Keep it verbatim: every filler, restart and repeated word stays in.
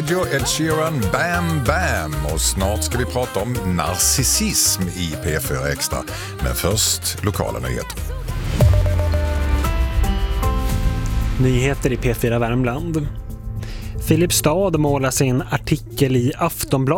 radio, Ed Sheeran, Bam Bam. Och snart ska vi prata om narcissism i P fyra Extra. Men först lokala nyheter. Nyheter i P fyra Värmland. Filipstad målar sin artikel i Aftonbladet